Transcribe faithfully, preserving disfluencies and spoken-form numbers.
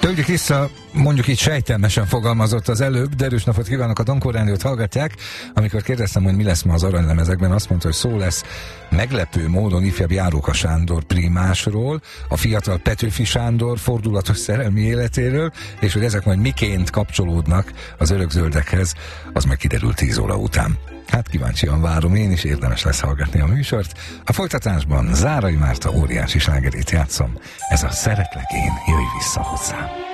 Tölgyük vissza, mondjuk így sejtelmesen fogalmazott az előbb, de erős napot kívánok, a Donkor Rádiót hallgatják. Amikor kérdeztem, hogy mi lesz ma az aranylemezekben, azt mondta, hogy szó lesz meglepő módon ifjabb Járóka Sándor prímásról, a fiatal Petőfi Sándor fordulatos szerelmi életéről, és hogy ezek majd miként kapcsolódnak az örökzöldekhez, az meg kiderült tíz óra után. Hát kíváncsian várom én is, érdemes lesz hallgatni a műsort. A folytatásban Zárai Márta óriási slágerét játszom. Ez a Szeretlek én, jöjj vissza hozzám.